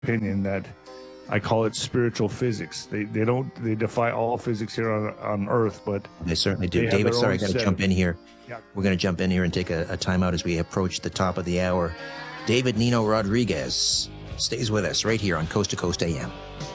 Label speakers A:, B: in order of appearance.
A: opinion that I call it spiritual physics. They defy all physics here on Earth, but
B: they certainly do. David, sorry, I got to jump in here.
A: Yeah.
B: We're going to jump in here and take a timeout as we approach the top of the hour. David Nino Rodriguez stays with us right here on Coast to Coast AM.